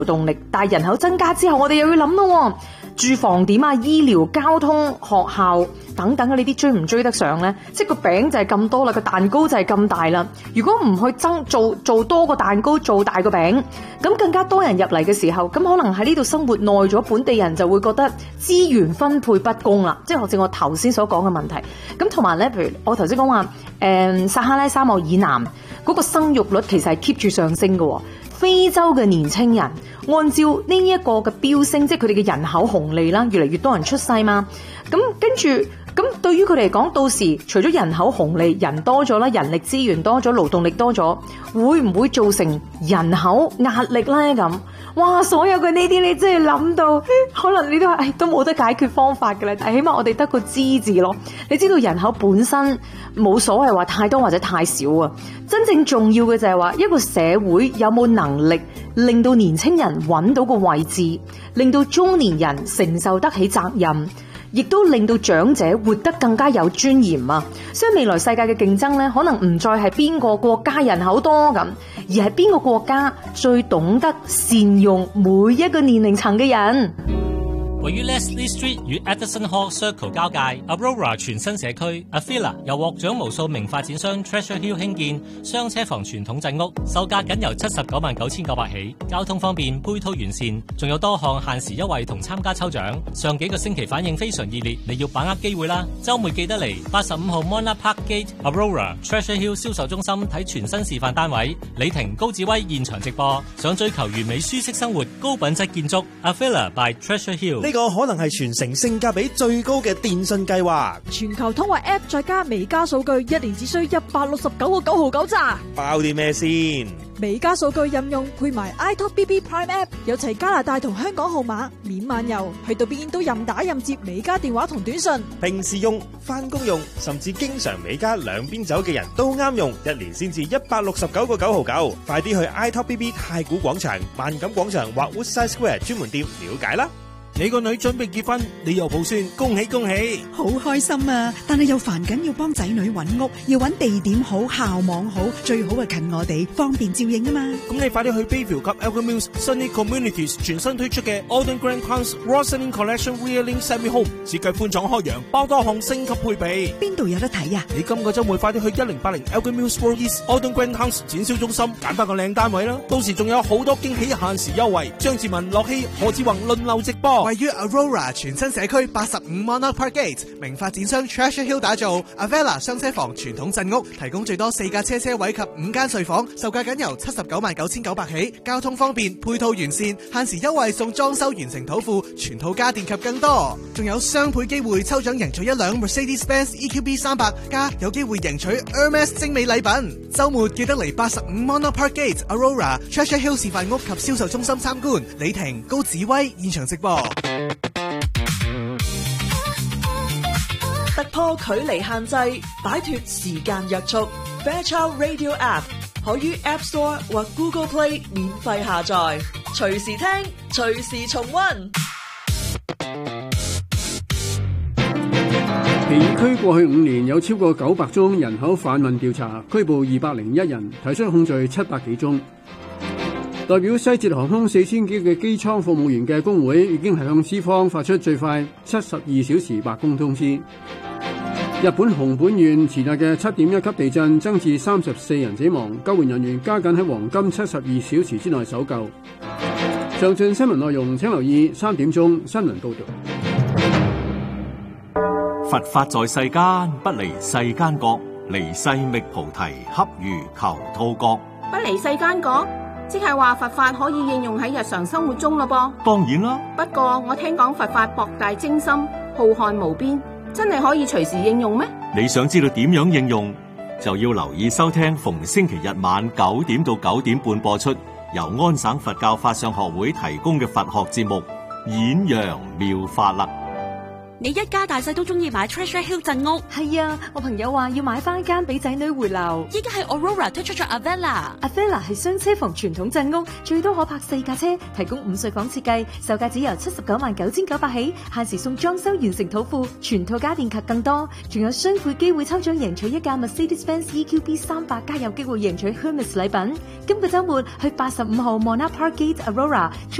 動力，但係人口增加之後，我哋又要諗咯，住房點啊、醫療、交通、學校等等嘅呢啲追唔追得上呢？即係個餅就係咁多啦，個蛋糕就係咁大啦。如果唔去做多個蛋糕，做大個餅，咁更加多人入嚟嘅時候，咁可能喺呢度生活耐咗，本地人就會覺得資源分配不公啦。即係好似我頭先所講嘅問題。咁同埋呢，譬如我頭先講話，撒哈拉沙漠以南嗰個生育率其實係 keep 住上升嘅。非洲嘅年青人按照呢一個嘅飆升，即係佢哋嘅人口紅利啦，越嚟越多人出世嘛。咁跟住，咁對於佢哋嚟講，到時除咗人口紅利，人多咗啦，人力資源多咗，勞動力多咗，會唔會造成人口壓力咧？咁哇，所有嘅呢啲你真係諗到，可能你都係都冇得解決方法嘅啦。但係起碼我哋得個知字咯。你知道人口本身冇所謂話太多或者太少啊，真正重要嘅就係話一個社會有冇能力令到年青人揾到個位置，令到中年人承受得起責任，亦都令到長者活得更加有尊嚴啊！所以未來世界嘅競爭咧，可能唔再係邊個國家人口多咁，而係邊個國家最懂得善用每一個年齡層嘅人。 位於 Leslie Street 與 Edison Hall Circle 交界 Aurora 全新社區 Avila 由獲獎無數名發展商 Treasure Hill 興建雙車房傳統鎮屋，售價僅由799900起，交通方便，配套完善，仲有多項限時優惠同參加抽獎。上幾個星期反應非常熱烈，你要把握機會啦！週末記得嚟85號 Monarch Park Gate Aurora Treasure Hill 銷售中心睇全新示範單位，李婷、高志威現場直播。想追求完美舒適生活、高品質建築 Avila by Treasure Hill。 呢個可能係全城性價比最高嘅電信計劃， 全球通話 App 再加美加數據，一年只需169個9毫9咋。 包啲咩先？ 美加數據任用配埋 iTalk BB Prime App， 有齊加拿大同香港號碼，免漫遊，去到邊都任打任接美加電話同短信。 平時用、翻工用，甚至經常美加兩邊走嘅人都啱用，一年先至169個9毫9。快啲去 iTalk BB 太古廣場、萬錦廣場或 Woodside Square 專門店了解啦。 你個女準備結婚，你又抱孫，恭喜恭喜！ 好開心啊！但係又煩緊要幫仔女揾屋，要揾地點好、校網好，最好係近我哋，方便照應啊嘛！ 咁你快啲去 Bayview 及 Elgin Mills Sunny Communities 全新推出嘅 Alden Grand House Rosalind Collection Reeling Semi Home， 設計寬敞開揚，包多項升級配備。 邊度有得睇啊？ 你今個週末快啲去1080 Elgin Mills Road East Alden Grand House 展銷中心揀翻個靚單位啦！到時仲有好多驚喜限時優惠，張志文、樂希、何志宏輪流直播。 位於 Aurora 全新社區85 Monarch Park Gate， 名發展商 Treasure Hill 打造 Avila 雙車房傳統鎮屋，提供最多4架車位及5間睡房，售價僅由799900起，交通方便，配套完善，限時優惠送裝修完成土庫、全套家電及更多，仲有雙倍機會抽獎贏取一輛 Mercedes-Benz EQB 300，加有機會贏取 Hermes 精美禮品。週末記得嚟85 Monarch Park Gate Aurora Treasure Hill 示範屋及銷售中心參觀。李婷、高子威現場直播。 突破距離限制，擺脫時間約束。Fairchild Radio App 可於 App Store 或 Google Play 免費下載，隨時聽，隨時重溫。 皮爾區過去5年有超過900宗人口販運調查，拘捕201人，提出控罪700幾宗。代表西捷航空4000幾嘅機艙服務員嘅工會已經係向資方發出最快72小時罷工通知。日本熊本縣前日嘅7.1級地震增至34人死亡，救援人員加緊喺黃金72小時之內搜救。詳盡新聞內容請留意3點鐘新聞報道。 佛法在世間，不離世間覺，離世覓菩提，恰如求兔角。 不離世間覺，即係話佛法可以應用喺日常生活中咯噃。 當然啦， 不過我聽講佛法博大精深，浩瀚無邊，真係可以隨時應用咩？ 你想知道點樣應用，就要留意收聽逢星期日晚9點到9點半播出，由安省佛教法相學會提供嘅佛學節目《演揚妙法》啦。 你一家大細都中意買 Treasure Hill 鎮屋。 係啊，我朋友話要買翻間俾仔女回流。 依家係 Aurora 推出咗 Avella 係雙車房傳統鎮屋，最多可泊4架車，提供5睡房設計，售價只由799900起，限時送裝修完成土庫，全套家電及更多，仲有雙倍機會抽獎贏取一架 Mercedes-Benz EQB 300加，有機會贏取 Hermes 禮品。今個週末去85號 Monarch Park Gate Aurora